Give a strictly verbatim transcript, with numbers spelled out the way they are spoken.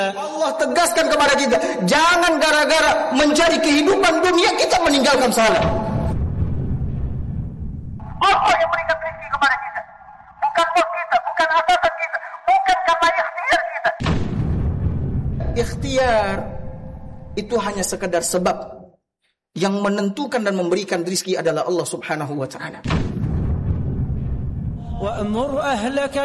Allah tegaskan kepada kita, jangan gara-gara mencari kehidupan dunia kita meninggalkan salat. Allah yang berikan rezeki kepada kita, bukan bos kita, bukan atasan kita, bukan karena ikhtiar kita. Ikhtiar itu hanya sekedar sebab. Yang menentukan dan memberikan rezeki adalah Allah Subhanahu wa taala.